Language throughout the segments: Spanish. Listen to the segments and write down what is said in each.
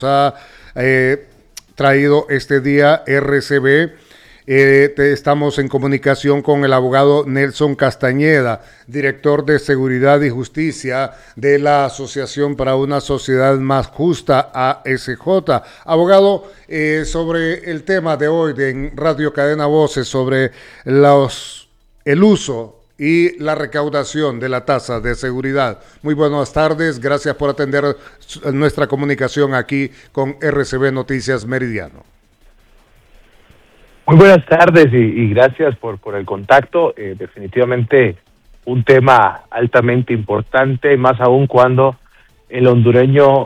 ha traído este día RCB. Estamos en comunicación con el abogado Nelson Castañeda, director de Seguridad y Justicia de la Asociación para una Sociedad Más Justa, ASJ. Abogado, sobre el tema de hoy en Radio Cadena Voces, sobre el uso y la recaudación de la tasa de seguridad. Muy buenas tardes, gracias por atender nuestra comunicación aquí con RCB Noticias Meridiano. Muy buenas tardes y gracias por el contacto. Definitivamente un tema altamente importante, más aún cuando el hondureño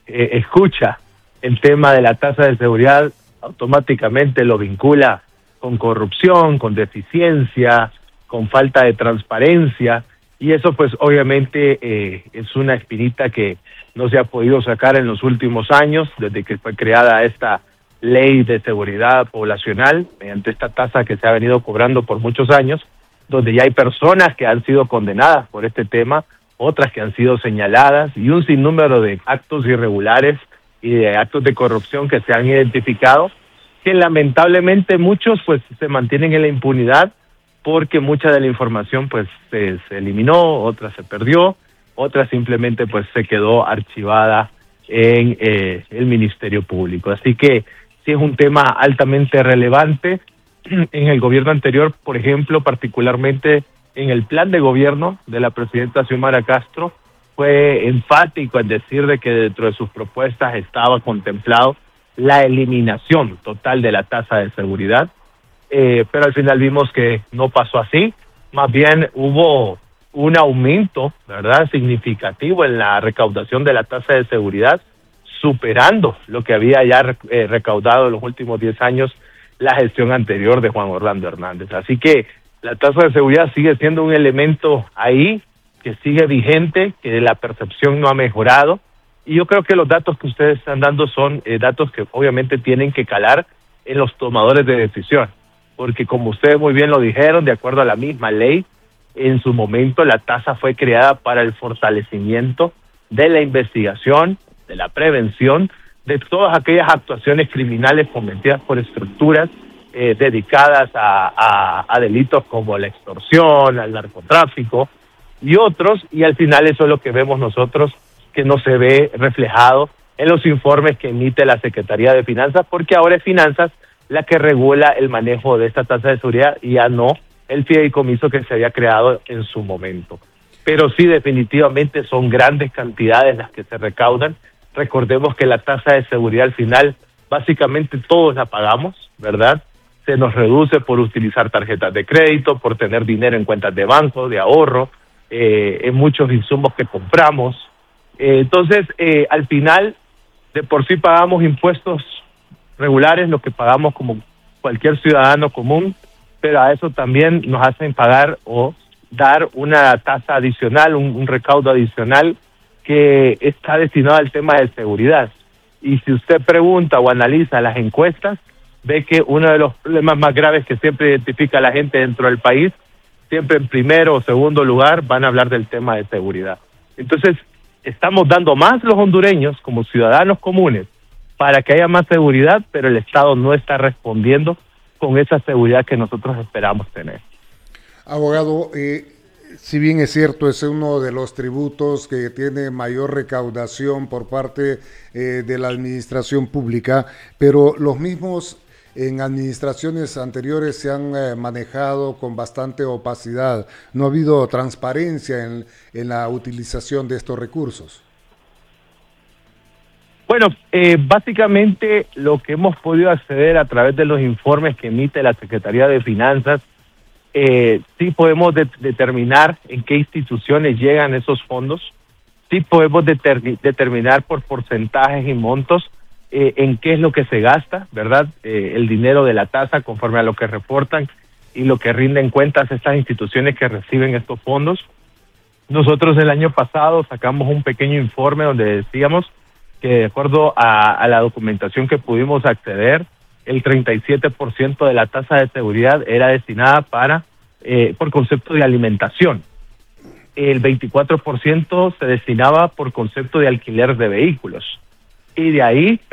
escucha el tema de la tasa de seguridad, automáticamente lo vincula con corrupción, con deficiencia, con falta de transparencia, y eso pues obviamente es una espinita que no se ha podido sacar en los últimos años, desde que fue creada esta ley de seguridad poblacional, mediante esta tasa que se ha venido cobrando por muchos años, donde ya hay personas que han sido condenadas por este tema, otras que han sido señaladas, y un sinnúmero de actos irregulares y de actos de corrupción que se han identificado, que lamentablemente muchos pues se mantienen en la impunidad, porque mucha de la información pues se eliminó, otra se perdió, otra simplemente pues se quedó archivada en el Ministerio Público. Así que sí es un tema altamente relevante. En el gobierno anterior, por ejemplo, particularmente en el plan de gobierno de la presidenta Xiomara Castro, fue enfático en decir de que dentro de sus propuestas estaba contemplado la eliminación total de la tasa de seguridad. Pero al final vimos que no pasó así, más bien hubo un aumento, ¿verdad?, significativo en la recaudación de la tasa de seguridad, superando lo que había ya recaudado en los últimos 10 años la gestión anterior de Juan Orlando Hernández. Así que la tasa de seguridad sigue siendo un elemento ahí, que sigue vigente, que la percepción no ha mejorado, y yo creo que los datos que ustedes están dando son datos que obviamente tienen que calar en los tomadores de decisión, porque como ustedes muy bien lo dijeron, de acuerdo a la misma ley, en su momento la tasa fue creada para el fortalecimiento de la investigación, de la prevención, de todas aquellas actuaciones criminales cometidas por estructuras dedicadas a delitos como la extorsión, al narcotráfico y otros, y al final eso es lo que vemos nosotros, que no se ve reflejado en los informes que emite la Secretaría de Finanzas, porque ahora es Finanzas la que regula el manejo de esta tasa de seguridad y ya no el fideicomiso que se había creado en su momento. Pero sí, definitivamente son grandes cantidades las que se recaudan. Recordemos que la tasa de seguridad al final, básicamente todos la pagamos, ¿verdad? Se nos reduce por utilizar tarjetas de crédito, por tener dinero en cuentas de banco, de ahorro, en muchos insumos que compramos. Entonces, al final, de por sí pagamos impuestos regulares, lo que pagamos como cualquier ciudadano común, pero a eso también nos hacen pagar o dar una tasa adicional, un recaudo adicional que está destinado al tema de seguridad. Y si usted pregunta o analiza las encuestas, ve que uno de los problemas más graves que siempre identifica la gente dentro del país, siempre en primero o segundo lugar van a hablar del tema de seguridad. Entonces, estamos dando más los hondureños como ciudadanos comunes para que haya más seguridad, pero el Estado no está respondiendo con esa seguridad que nosotros esperamos tener. Abogado, si bien es cierto, es uno de los tributos que tiene mayor recaudación por parte de la administración pública, pero los mismos en administraciones anteriores se han manejado con bastante opacidad. No ha habido transparencia en la utilización de estos recursos. Bueno, básicamente lo que hemos podido acceder a través de los informes que emite la Secretaría de Finanzas, sí podemos determinar en qué instituciones llegan esos fondos, sí podemos determinar por porcentajes y montos en qué es lo que se gasta, ¿verdad? El dinero de la tasa conforme a lo que reportan y lo que rinden cuentas estas instituciones que reciben estos fondos. Nosotros el año pasado sacamos un pequeño informe donde decíamos que de acuerdo a la documentación que pudimos acceder, el 37% de la tasa de seguridad era destinada por concepto de alimentación. El 24% se destinaba por concepto de alquiler de vehículos. Y de ahí